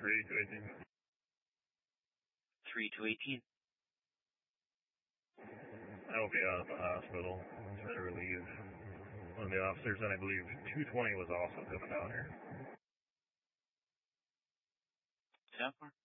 3 to 18. 3 to 18. I will be out at the hospital. I'm trying to relieve one of the officers, and I believe 220 was also coming down here. 10-4.